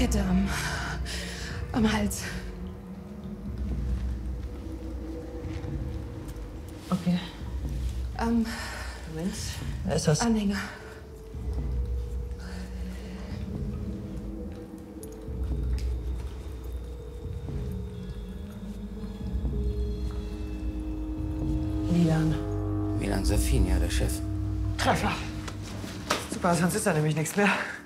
Kette am Hals. Okay. Moment. Wer ist das? Anhänger. Milan. Milan Safin, ja, der Chef. Treffer. Super, sonst ist da nämlich nichts mehr.